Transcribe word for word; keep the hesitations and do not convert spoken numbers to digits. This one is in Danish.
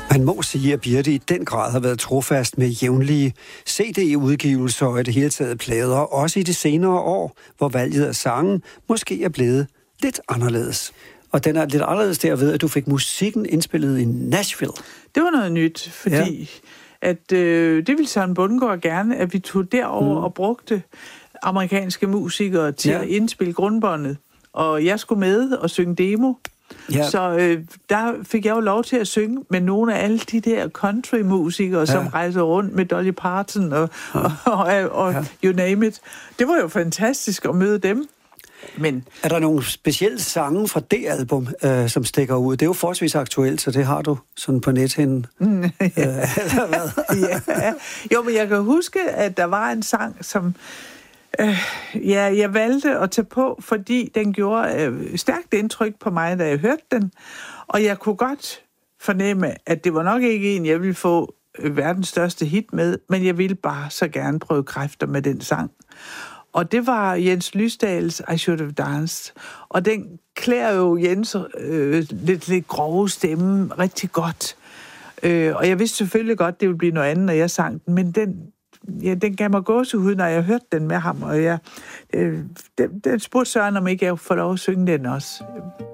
Man må sige, at Birte i den grad har været trofast med jævnlige C D-udgivelser og i det hele taget plader, også i de senere år, hvor valget af sangen måske er blevet lidt anderledes. Og den er lidt anderledes derved, at du fik musikken indspillet i Nashville. Det var noget nyt, fordi ja. at, øh, det ville Søren Bundgaard gerne, at vi tog derover mm. og brugte amerikanske musikere til ja. at indspille grundbåndet. Og jeg skulle med og synge demo. Ja. Så øh, der fik jeg jo lov til at synge med nogle af alle de der country-musikere, ja. som rejser rundt med Dolly Parton og, ja. og, og, og, og ja. you name it. Det var jo fantastisk at møde dem. Men er der nogle specielle sange fra det album, øh, som stikker ud? Det er jo forholdsvis aktuelt, så det har du sådan på nethinden. Mm, ja. øh, eller hvad? ja. Jo, men jeg kan huske, at der var en sang, som øh, ja, jeg valgte at tage på, fordi den gjorde øh, stærkt indtryk på mig, da jeg hørte den. Og jeg kunne godt fornemme, at det var nok ikke en, jeg ville få øh, verdens største hit med, men jeg ville bare så gerne prøve kræfter med den sang. Og det var Jens Lysdals I Should Have Danced. Og den klæder jo Jens øh, lidt, lidt grove stemme rigtig godt. Øh, og jeg vidste selvfølgelig godt, det ville blive noget andet, når jeg sang den. Men den, ja, den gav mig gåsehud, når jeg hørte den med ham. Og jeg, øh, den, den spurgte Søren, om ikke jeg får lov at synge den også.